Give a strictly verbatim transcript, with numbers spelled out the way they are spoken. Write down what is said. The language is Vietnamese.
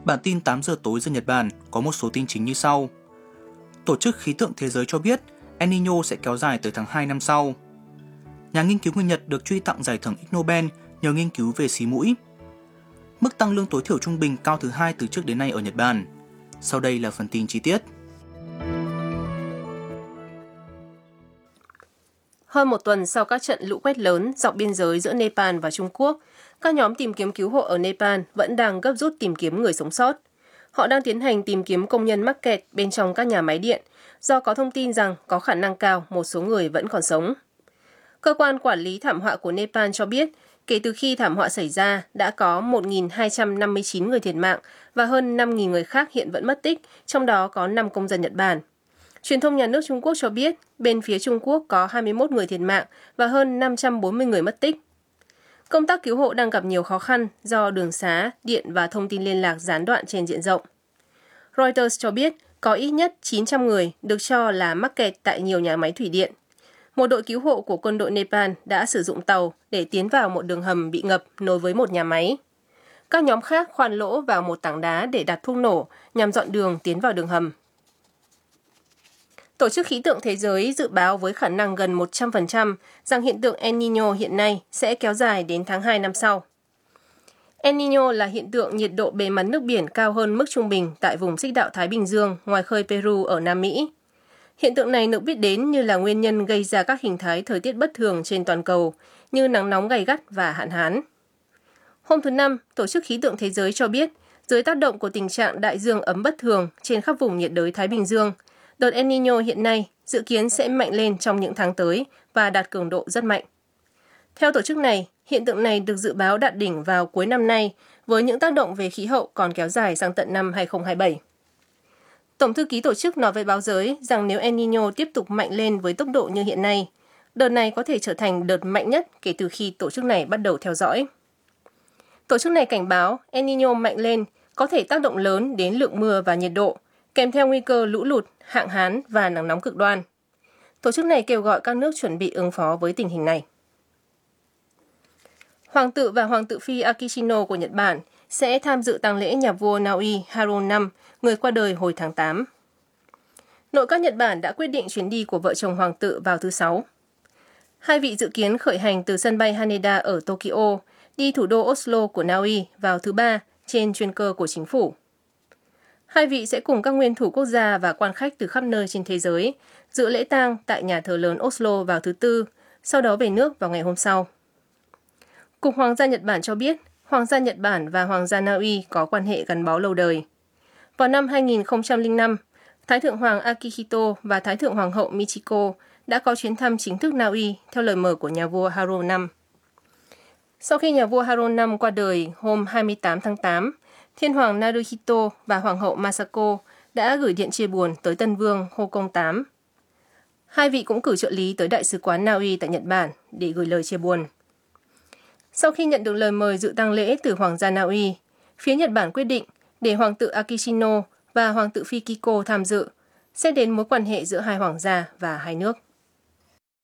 Bản tin tám giờ tối giờ Nhật Bản có một số tin chính như sau. Tổ chức Khí tượng Thế giới cho biết El Niño sẽ kéo dài tới tháng hai năm sau. Nhà nghiên cứu người Nhật được truy tặng giải thưởng Ig Nobel nhờ nghiên cứu về xí mũi. Mức tăng lương tối thiểu trung bình cao thứ hai từ trước đến nay ở Nhật Bản. Sau đây là phần tin chi tiết. Hơn một tuần sau các trận lũ quét lớn dọc biên giới giữa Nepal và Trung Quốc, các nhóm tìm kiếm cứu hộ ở Nepal vẫn đang gấp rút tìm kiếm người sống sót. Họ đang tiến hành tìm kiếm công nhân mắc kẹt bên trong các nhà máy điện, do có thông tin rằng có khả năng cao một số người vẫn còn sống. Cơ quan quản lý thảm họa của Nepal cho biết, kể từ khi thảm họa xảy ra, đã có một nghìn hai trăm năm mươi chín người thiệt mạng và hơn năm nghìn người khác hiện vẫn mất tích, trong đó có năm công dân Nhật Bản. Truyền thông nhà nước Trung Quốc cho biết, bên phía Trung Quốc có hai mươi mốt người thiệt mạng và hơn năm trăm bốn mươi người mất tích. Công tác cứu hộ đang gặp nhiều khó khăn do đường xá, điện và thông tin liên lạc gián đoạn trên diện rộng. Reuters cho biết có ít nhất chín trăm người được cho là mắc kẹt tại nhiều nhà máy thủy điện. Một đội cứu hộ của quân đội Nepal đã sử dụng tàu để tiến vào một đường hầm bị ngập nối với một nhà máy. Các nhóm khác khoan lỗ vào một tảng đá để đặt thuốc nổ nhằm dọn đường tiến vào đường hầm. Tổ chức Khí tượng Thế giới dự báo với khả năng gần một trăm phần trăm rằng hiện tượng El Niño hiện nay sẽ kéo dài đến tháng hai năm sau. El Niño là hiện tượng nhiệt độ bề mặt nước biển cao hơn mức trung bình tại vùng xích đạo Thái Bình Dương ngoài khơi Peru ở Nam Mỹ. Hiện tượng này được biết đến như là nguyên nhân gây ra các hình thái thời tiết bất thường trên toàn cầu như nắng nóng gay gắt và hạn hán. Hôm thứ Năm, Tổ chức Khí tượng Thế giới cho biết dưới tác động của tình trạng đại dương ấm bất thường trên khắp vùng nhiệt đới Thái Bình Dương, đợt El Niño hiện nay dự kiến sẽ mạnh lên trong những tháng tới và đạt cường độ rất mạnh. Theo tổ chức này, hiện tượng này được dự báo đạt đỉnh vào cuối năm nay với những tác động về khí hậu còn kéo dài sang tận năm hai không hai bảy. Tổng thư ký tổ chức nói với báo giới rằng nếu El Niño tiếp tục mạnh lên với tốc độ như hiện nay, đợt này có thể trở thành đợt mạnh nhất kể từ khi tổ chức này bắt đầu theo dõi. Tổ chức này cảnh báo El Niño mạnh lên có thể tác động lớn đến lượng mưa và nhiệt độ, kèm theo nguy cơ lũ lụt, hạn hán và nắng nóng cực đoan. Tổ chức này kêu gọi các nước chuẩn bị ứng phó với tình hình này. Hoàng tử và Hoàng tử Phi Akishino của Nhật Bản sẽ tham dự tang lễ nhà vua Na Uy Haru năm, người qua đời hồi tháng tám. Nội các Nhật Bản đã quyết định chuyến đi của vợ chồng hoàng tử vào thứ Sáu. Hai vị dự kiến khởi hành từ sân bay Haneda ở Tokyo, đi thủ đô Oslo của Na Uy vào thứ Ba trên chuyên cơ của chính phủ. Hai vị sẽ cùng các nguyên thủ quốc gia và quan khách từ khắp nơi trên thế giới dự lễ tang tại nhà thờ lớn Oslo vào thứ Tư, sau đó về nước vào ngày hôm sau. Cục Hoàng gia Nhật Bản cho biết, Hoàng gia Nhật Bản và Hoàng gia Na Uy có quan hệ gắn bó lâu đời. Vào năm hai nghìn không trăm lẻ năm, Thái thượng hoàng Akihito và Thái thượng hoàng hậu Michiko đã có chuyến thăm chính thức Na Uy theo lời mời của nhà vua Haru năm. Sau khi nhà vua Haru năm qua đời hôm hai mươi tám tháng tám, Thiên hoàng Naruhito và Hoàng hậu Masako đã gửi điện chia buồn tới Tân vương Hokong tám. Hai vị cũng cử trợ lý tới Đại sứ quán Na Uy tại Nhật Bản để gửi lời chia buồn. Sau khi nhận được lời mời dự tang lễ từ Hoàng gia Na Uy, phía Nhật Bản quyết định để Hoàng tử Akishino và Hoàng tử Phi Kiko tham dự, xét đến mối quan hệ giữa hai hoàng gia và hai nước.